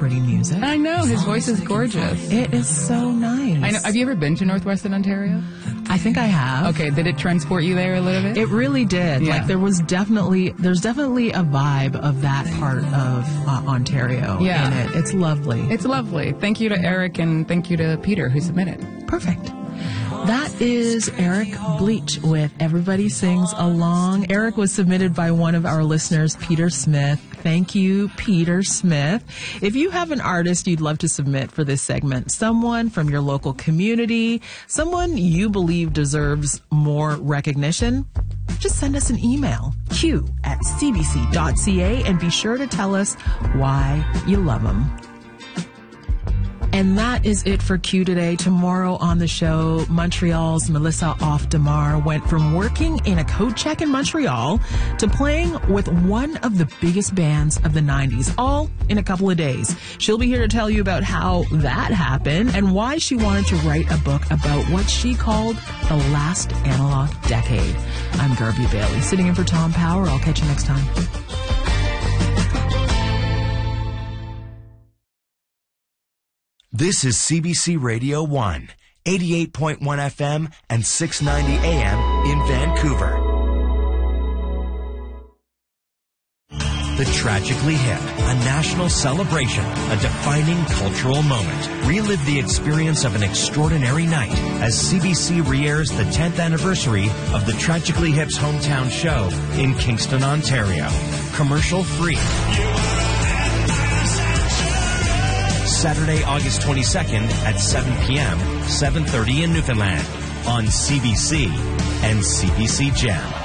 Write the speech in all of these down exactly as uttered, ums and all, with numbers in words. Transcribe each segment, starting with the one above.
pretty music. I know. His voice is gorgeous. It is so nice. I know. Have you ever been to Northwestern Ontario? I think I have. Okay. Did it transport you there a little bit? It really did. Yeah. Like there was definitely, there's definitely a vibe of that part of uh, Ontario yeah. in it. It's lovely. It's lovely. Thank you to Eric and thank you to Peter who submitted. Perfect. That is Eric Bleach with Everybody Sings Along. Eric was submitted by one of our listeners, Peter Smith. Thank you, Peter Smith. If you have an artist you'd love to submit for this segment, someone from your local community, someone you believe deserves more recognition, just send us an email, q at c b c dot c a, and be sure to tell us why you love them. And that is it for Q today. Tomorrow on the show, Montreal's Melissa Off-Demar went from working in a code check in Montreal to playing with one of the biggest bands of the nineties, all in a couple of days. She'll be here to tell you about how that happened and why she wanted to write a book about what she called the last analog decade. I'm Garvey Bailey, sitting in for Tom Power. I'll catch you next time. This is C B C Radio one, eighty-eight point one F M and six ninety A M in Vancouver. The Tragically Hip, a national celebration, a defining cultural moment. Relive the experience of an extraordinary night as C B C re-airs the tenth anniversary of the Tragically Hip's hometown show in Kingston, Ontario. Commercial free. Saturday, August twenty-second at seven p.m., seven thirty in Newfoundland on C B C and C B C Gem.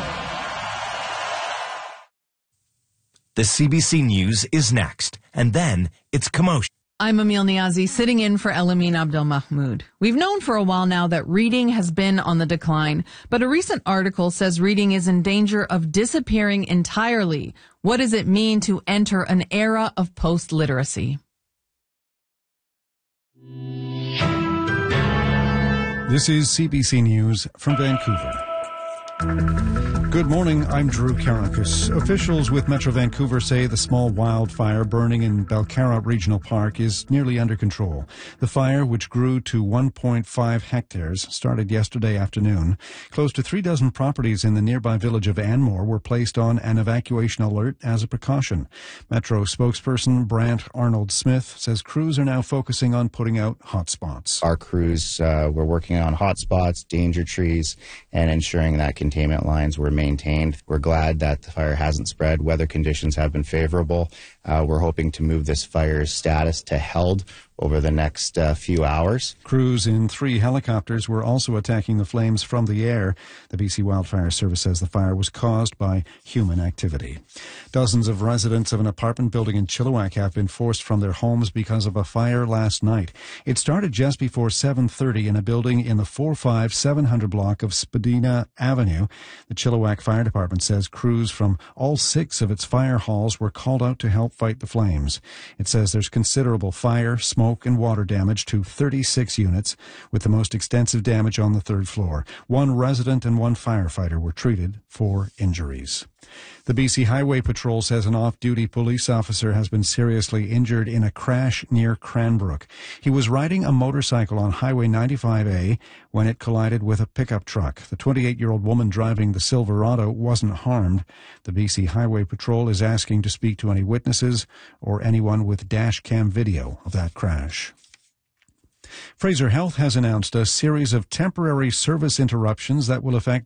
The C B C News is next, and then it's Commotion. I'm Emil Niazi, sitting in for Elamin Abdelmahmoud. We've known for a while now that reading has been on the decline, but a recent article says reading is in danger of disappearing entirely. What does it mean to enter an era of post-literacy? This is C B C News from Vancouver. Good morning, I'm Drew Karakis. Officials with Metro Vancouver say the small wildfire burning in Belcarra Regional Park is nearly under control. The fire, which grew to one point five hectares, started yesterday afternoon. Close to three dozen properties in the nearby village of Anmore were placed on an evacuation alert as a precaution. Metro spokesperson Brant Arnold-Smith says crews are now focusing on putting out hotspots. Our crews uh, were working on hotspots, danger trees, and ensuring that containment lines were maintained. We're glad that the fire hasn't spread. Weather conditions have been favorable. Uh, we're hoping to move this fire's status to held over the next uh, few hours. Crews in three helicopters were also attacking the flames from the air. The B C Wildfire Service says the fire was caused by human activity. Dozens of residents of an apartment building in Chilliwack have been forced from their homes because of a fire last night. It started just before seven thirty in a building in the four five seven hundred block of Spadina Avenue. The Chilliwack Fire Department says crews from all six of its fire halls were called out to help fight the flames. It says there's considerable fire, smoke, and water damage to thirty-six units, with the most extensive damage on the third floor. One resident and one firefighter were treated for injuries. The B C Highway Patrol says an off-duty police officer has been seriously injured in a crash near Cranbrook. He was riding a motorcycle on Highway ninety-five A when it collided with a pickup truck. The twenty-eight-year-old woman driving the Silverado wasn't harmed. The B C Highway Patrol is asking to speak to any witnesses or anyone with dash cam video of that crash. Fraser Health has announced a series of temporary service interruptions that will affect